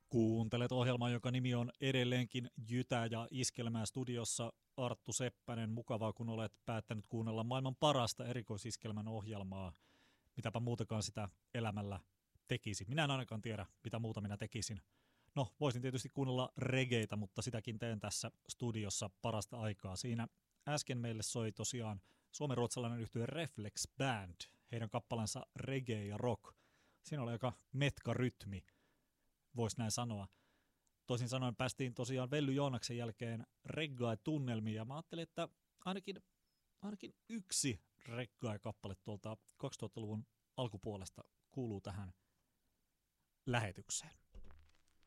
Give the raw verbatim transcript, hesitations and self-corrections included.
Kuuntelet ohjelmaa, joka nimi on edelleenkin Jytä ja Iskelmää studiossa Arttu Seppänen. Mukavaa, kun olet päättänyt kuunnella maailman parasta erikoisiskelmän ohjelmaa. Mitäpä muutakaan sitä elämällä tekisi. Minä en ainakaan tiedä, mitä muuta minä tekisin. No, voisin tietysti kuunnella regeitä, mutta sitäkin teen tässä studiossa parasta aikaa. Siinä äsken meille soi tosiaan suomenruotsalainen yhtye Reflex Band, heidän kappalansa reggae ja rock. Siinä oli aika metka rytmi, voisi näin sanoa. Toisin sanoen päästiin tosiaan Velly Joonaksen jälkeen reggae-tunnelmiin, ja mä ajattelin, että ainakin, ainakin yksi reggae-kappale tuolta kaksituhattaluvun alkupuolesta kuuluu tähän lähetykseen.